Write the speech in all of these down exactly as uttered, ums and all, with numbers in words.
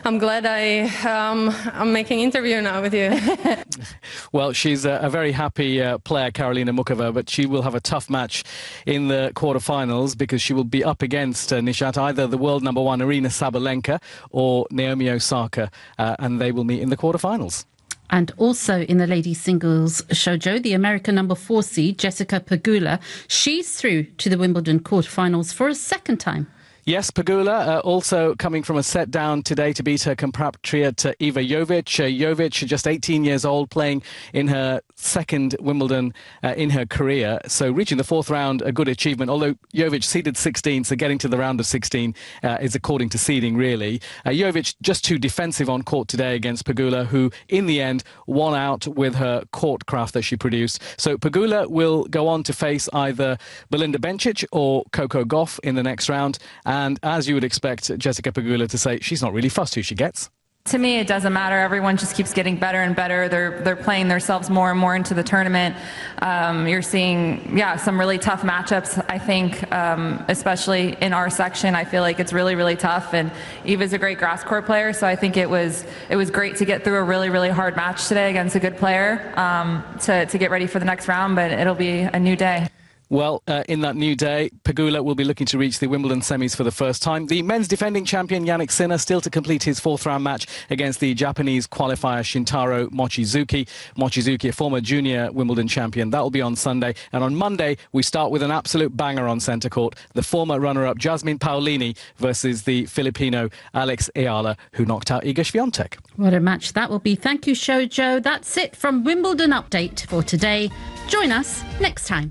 I'm glad I, um, I'm making interview now with you. Well, she's a, a very happy uh, player, Karolina Muchova, but she will have a tough match in the quarterfinals because she will be up against uh, Nishat, either the world number one Aryna Sabalenka or Naomi Osaka, uh, and they will meet in the quarterfinals. And also in the ladies singles shoujo, the American number four seed, Jessica Pegula, she's through to the Wimbledon quarterfinals for a second time. Yes, Pegula uh, also coming from a set down today to beat her compatriot uh, Iva Jovic. Uh, Jovic, just eighteen years old, playing in her second Wimbledon uh, in her career. So reaching the fourth round, a good achievement, although Jovic seeded sixteen, so getting to the round of sixteen uh, is according to seeding, really. Uh, Jovic just too defensive on court today against Pegula, who in the end won out with her court craft that she produced. So Pegula will go on to face either Belinda Bencic or Coco Gauff in the next round. And as you would expect Jessica Pegula to say, she's not really fussed who she gets. To me, it doesn't matter. Everyone just keeps getting better and better. They're they're playing themselves more and more into the tournament. Um, you're seeing, yeah, some really tough matchups. I think, um, especially in our section, I feel like it's really, really tough. And Eva's a great grass court player, so I think it was it was great to get through a really, really hard match today against a good player um, to to get ready for the next round. But it'll be a new day. Well, uh, in that new day, Pegula will be looking to reach the Wimbledon semis for the first time. The men's defending champion Jannik Sinner still to complete his fourth round match against the Japanese qualifier Shintaro Mochizuki. Mochizuki, a former junior Wimbledon champion. That will be on Sunday. And on Monday, we start with an absolute banger on centre court. The former runner-up Jasmine Paolini versus the Filipino Alex Ayala, who knocked out Iga Swiatek. What a match that will be. Thank you, Shoujo. That's it from Wimbledon Update for today. Join us next time.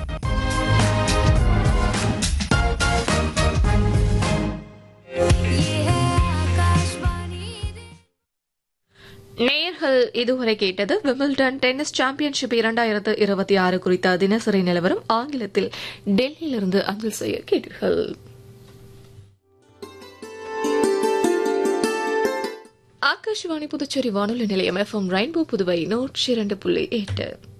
நேயர்கள் இதுவரை கேட்டது Wimbledon tennis championship இரண்டாயிரத்து இருபத்தி ஆறு குறித்த தினசரி நிலவரம் ஆங்கிலத்தில் டெல்லியிலிருந்து அஞ்சல் செய்ய கேட்டீர்கள். ஆகாஷவாணி புதுச்சேரி வானொலி நிலையம் எஃப்எம் ரெயின்போ புதுவை நூற்றி இரண்டு புள்ளி எட்டு.